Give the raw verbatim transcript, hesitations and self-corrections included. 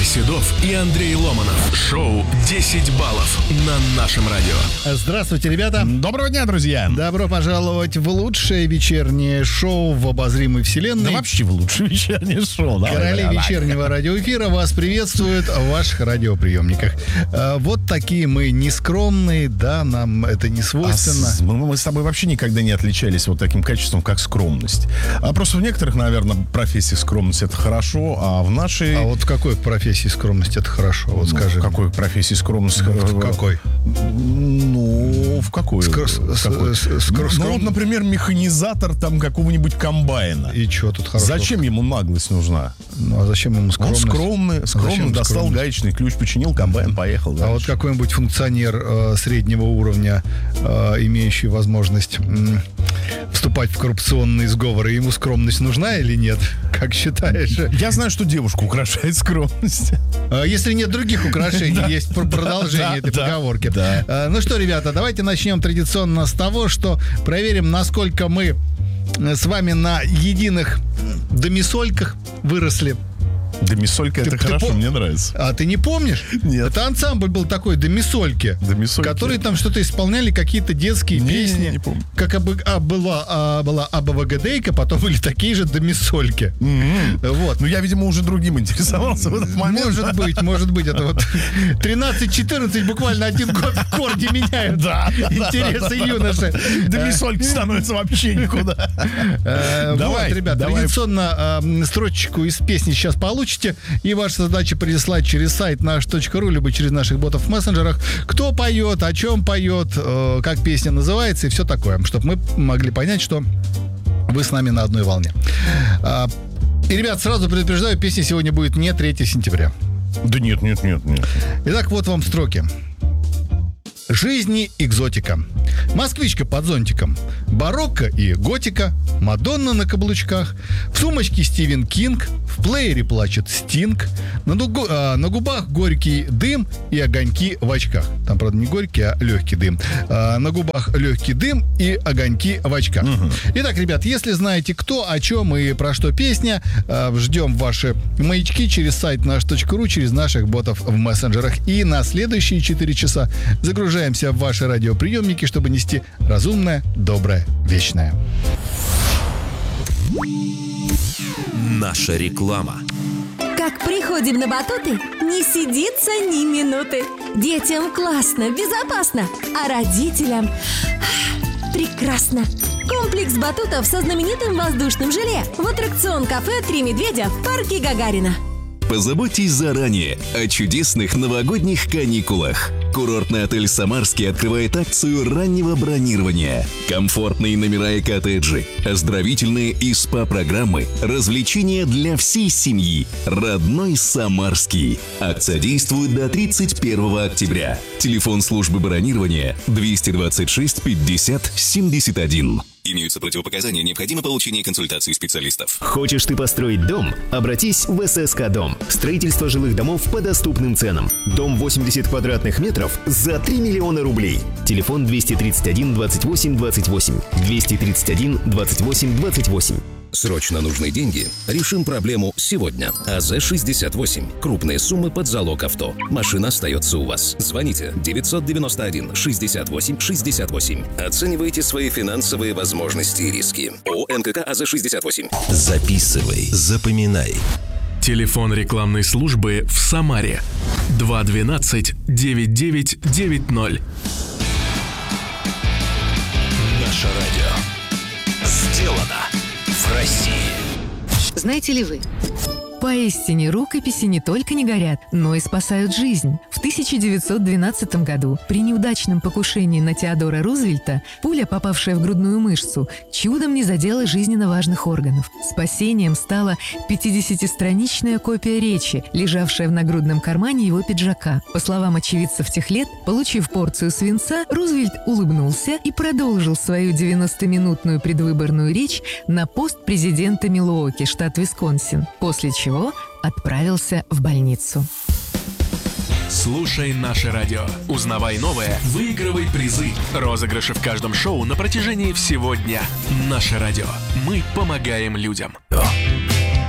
Игорь Седов и Андрей Ломанов. Шоу десять баллов на нашем радио. Здравствуйте, ребята. Доброго дня, друзья. Добро пожаловать в лучшее вечернее шоу в обозримой вселенной. Да вообще в лучшее вечернее шоу. Давай, Короли давай, вечернего радиоэфира вас приветствуют в ваших радиоприемниках. Вот такие мы нескромные, да, нам это не свойственно. А с, мы с тобой вообще никогда не отличались вот таким качеством, как скромность. А просто в некоторых, наверное, профессиях скромность — это хорошо, а в нашей... А вот в какой профессии скромность это хорошо? Вот скажи. В какой профессии скромность? Ну, в какой? Ну, в какой? Скр... в какой? Скр... Ну, вот, например, механизатор там какого-нибудь комбайна. И что тут хорошо? Зачем ему наглость нужна? Ну, а зачем ему скромность? Он скромный, скромно а достал скромность? гаечный ключ, починил комбайн, поехал дальше. А вот какой-нибудь функционер э, среднего уровня, э, имеющий возможность м, вступать в коррупционные сговоры, ему скромность нужна или нет? Как считаешь? Я знаю, что девушку украшает скромность. Если нет других украшений, есть продолжение этой поговорки. Ну что, ребята, давайте начнем традиционно с того, что проверим, насколько мы с вами на единых домисольках выросли. Домисолька — это ты хорошо, пом... мне нравится. А ты не помнишь? Нет. Это ансамбль был такой, домисольки, Домисольки. которые там что-то исполняли, какие-то детские не, песни. Не, не помню. Как абы, а, была, а, была АБВГДейка, потом были такие же домисольки. Mm-hmm. Вот. Ну, я, видимо, уже другим интересовался в этот момент. Может быть, может быть. Это вот тринадцать-четырнадцать буквально один год в корне меняют. Да. Интересы юноши. Домисольки становятся вообще никуда. Вот, ребят, традиционно строчечку из песни сейчас получите. И ваша задача прислать через сайт наш точка ру, либо через наших ботов в мессенджерах, кто поет, о чем поет, как песня называется и все такое, чтобы мы могли понять, что вы с нами на одной волне. И, ребят, сразу предупреждаю, песня сегодня будет не третьего сентября. Да нет, нет, нет, нет. Итак, вот вам строки. Жизни экзотика. Москвичка под зонтиком. Барокко и готика. Мадонна на каблучках. В сумочке Стивен Кинг. В плеере плачет Стинг. На, дугу, а, на губах горький дым и огоньки в очках. Там, правда, не горький, а легкий дым. А, на губах легкий дым и огоньки в очках. Угу. Итак, ребят, если знаете, кто, о чем и про что песня, а, ждем ваши маячки через сайт наш точка ру, через наших ботов в мессенджерах. И на следующие четыре часа загружаемся в ваши радиоприемники, чтобы нести разумное, доброе, вечное. Наша реклама. Как приходим на батуты, не сидится ни минуты. Детям классно, безопасно, а родителям прекрасно. Комплекс батутов со знаменитым воздушным желе в аттракцион-кафе «Три медведя» в парке Гагарина. Позаботьтесь заранее о чудесных новогодних каникулах. Курортный отель «Самарский» открывает акцию раннего бронирования. Комфортные номера и коттеджи, оздоровительные и СПА-программы, развлечения для всей семьи. Родной «Самарский». Акция действует до тридцать первого октября. Телефон службы бронирования двести двадцать шесть пятьдесят семьдесят один. Имеются противопоказания, необходимо получение консультации специалистов. Хочешь ты построить дом? Обратись в эс эс ка Дом. Строительство жилых домов по доступным ценам. Дом восемьдесят квадратных метров за три миллиона рублей. Телефон двести тридцать один двадцать восемь двадцать восемь. двести тридцать один двадцать восемь двадцать восемь. Срочно нужны деньги? Решим проблему сегодня. а зэ шестьдесят восемь. Крупные суммы под залог авто. Машина остается у вас. Звоните девятьсот девяносто один шестьдесят восемь шестьдесят восемь. Оценивайте свои финансовые возможности и риски. ООО эн ка ка а зэ шестьдесят восемь. Записывай, запоминай. Телефон рекламной службы в Самаре. два двенадцать девять девять девять ноль. Наше радио. Сделано в России. Знаете ли вы, поистине рукописи не только не горят, но и спасают жизнь. В тысяча девятьсот двенадцатом году при неудачном покушении на Теодора Рузвельта пуля, попавшая в грудную мышцу, чудом не задела жизненно важных органов. Спасением стала пятидесятистраничная копия речи, лежавшая в нагрудном кармане его пиджака. По словам очевидцев тех лет, получив порцию свинца, Рузвельт улыбнулся и продолжил свою девяностоминутную предвыборную речь на пост президента Милуоки, штат Висконсин, после чего отправился в больницу. Слушай наше радио. Узнавай новое, выигрывай призы. Розыгрыши в каждом шоу на протяжении всего дня. Наше радио. Мы помогаем людям.